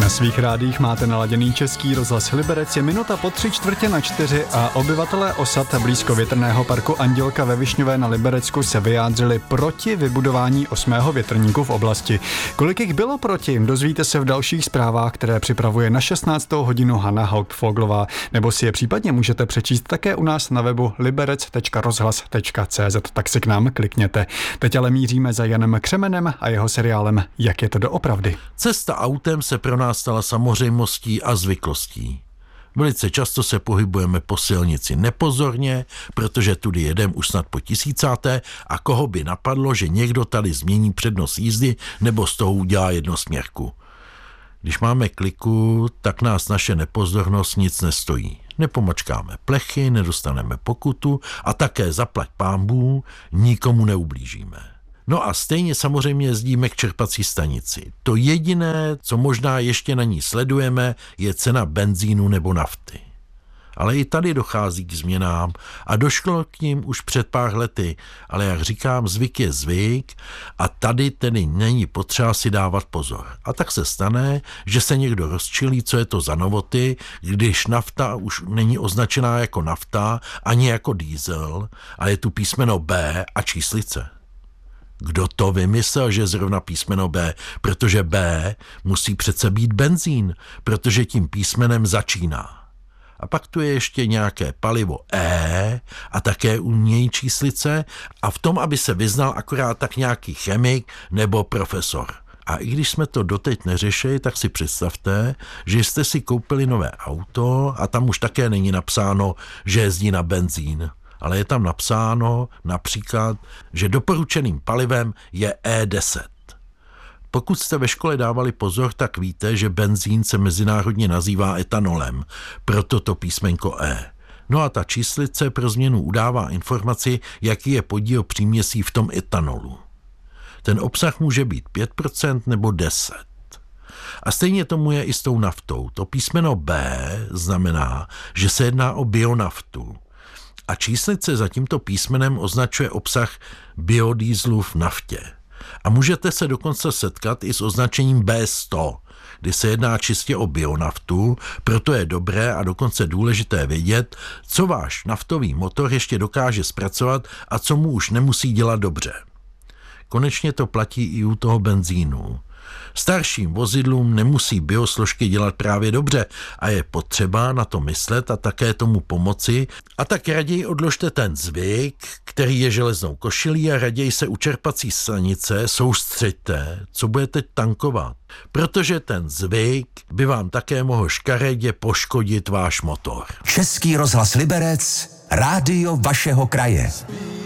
Na svých rádích máte naladěný Český rozhlas Liberec, je minuta po 3:45 a obyvatelé osad blízko větrného parku Andělka ve Višňové na Liberecku se vyjádřili proti vybudování 8. větrníku v oblasti. Kolik jich bylo proti, dozvíte se v dalších zprávách, které připravuje na 16. hodinu Hana Hauptfoglová, nebo si je případně můžete přečíst také u nás na webu liberec.rozhlas.cz, tak si k nám klikněte. Teď ale míříme za Janem Křemenem a jeho seriálem Jak je to doopravdy. Cesta autem se pro nás stala samozřejmostí a zvyklostí. Velice často se pohybujeme po silnici nepozorně, protože tudy jedem už snad po 1000. a koho by napadlo, že někdo tady změní přednost jízdy nebo z toho udělá jednosměrku. Když máme kliku, tak nás naše nepozornost nic nestojí. Nepomačkáme plechy, nedostaneme pokutu a také zaplať pánbů, nikomu neublížíme. No a stejně samozřejmě jezdíme k čerpací stanici. To jediné, co možná ještě na ní sledujeme, je cena benzínu nebo nafty. Ale i tady dochází k změnám a došlo k nim už před pár lety, ale jak říkám, zvyk je zvyk a tady tedy není potřeba si dávat pozor. A tak se stane, že se někdo rozčilí, co je to za novoty, když nafta už není označená jako nafta ani jako diesel a je tu písmeno B a číslice. Kdo to vymyslel, že zrovna písmeno B? Protože B musí přece být benzín, protože tím písmenem začíná. A pak tu je ještě nějaké palivo E a také u něj číslice a v tom, aby se vyznal akorát tak nějaký chemik nebo profesor. A i když jsme to doteď neřešili, tak si představte, že jste si koupili nové auto a tam už také není napsáno, že jezdí na benzín. Ale je tam napsáno například, že doporučeným palivem je E10. Pokud jste ve škole dávali pozor, tak víte, že benzín se mezinárodně nazývá etanolem, proto to písmenko E. No a ta číslice pro změnu udává informaci, jaký je podíl příměsí v tom etanolu. Ten obsah může být 5% nebo 10%. A stejně tomu je i s tou naftou. To písmeno B znamená, že se jedná o bionaftu. A číslice za tímto písmenem označuje obsah biodýzlu v naftě. A můžete se dokonce setkat i s označením B100, kdy se jedná čistě o bionaftu, proto je dobré a dokonce důležité vědět, co váš naftový motor ještě dokáže zpracovat a co mu už nemusí dělat dobře. Konečně to platí i u toho benzínu. Starším vozidlům nemusí biosložky dělat právě dobře a je potřeba na to myslet a také tomu pomoci a tak raději odložte ten zvyk, který je železnou košilí a raději se u čerpací stanice soustřeďte, co budete tankovat, protože ten zvyk by vám také mohl škaredě poškodit váš motor. Český rozhlas Liberec, rádio vašeho kraje.